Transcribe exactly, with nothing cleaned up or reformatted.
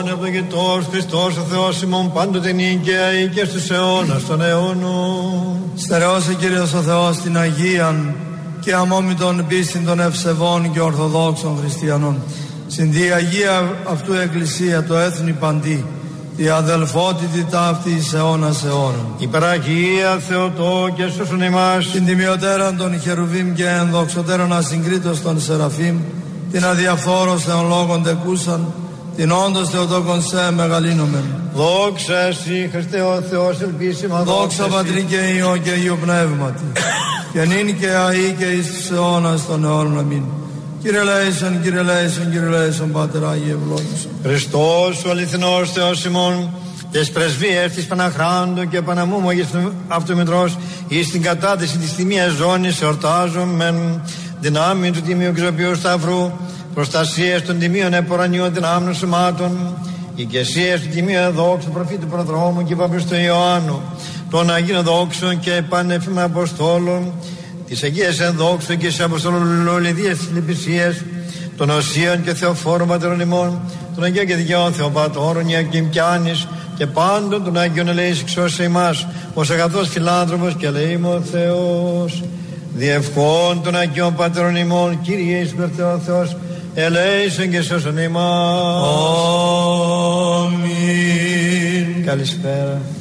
Ευλογητός Χριστός ο Θεός ημών πάντοτε νίκαια ή και στους αιώνας των αιώνων. Στερεώσε Κύριος ο Θεός την Αγίαν και αμόμητον πίστην των ευσεβών και ορθοδόξων χριστιανών. Συν τη Αγία αυτού Εκκλησία το έθνη παντή, η αδελφότητη ταύτη εις αιώνας αιώνων. Υπεραγία Θεοτό και σώσον ημάς. Την τιμιωτέραν των χερουβίμ και ενδοξωτέραν ασυγκρίτως των Σεραφείμ, την αδιαφθόρος Θεον λόγων τεκούσαν, την όντως Θεοτόκον σε μεγαλύνομεν. Δόξα εσύ Χριστέ ο Θεός ελπίσιμα. Δόξα Πατρί και Υιό και Υιό Πνεύματι, και νυν και αεί και εις τους αιώνας των αιώνων. Αμήν. Κύριε Λέησον, Κύριε Λέησον, Κύριε Λέησον, Πάτερ Άγιε ευλόγησον. Χριστός ο αληθινός Θεός ημών, τις πρεσβείες της Παναχράντου και Παναμούμογης Αυτομητρός, εις την κατάδυση της τιμίας ζώνης εορτάζομεν δυνάμει του Τιμίου Ξοποιού Σταυρού, προστασίες των τιμίων επορανιών δυνάμνων σωμάτων, οικεσίες του Τιμίου Εδόξου προφήτου Προδρόμου και Παπιστού Ιωάννου, των Αγίων Δόξων και Πανεφήμων Αποστόλων, της Αγίας Ενδόξου και της Αποστολολιδίας της Λυπησίας, των Οσίων και Θεοφόρων Πατερών ημών, των Αγίων και Δικαιών Θεοπατώρων Ιακυμκιάνης και πάντων των Αγίων ελέης εξώσε ημάς, ως αγαθός φιλάνθρωπος και ελεήμων Θεός. Διευχών των Αγίων Πατερών ημών, Κύριε Ιησού Θεό Θεός, ελέησον και σώσον ημάς. Αμήν. Καλησπέρα.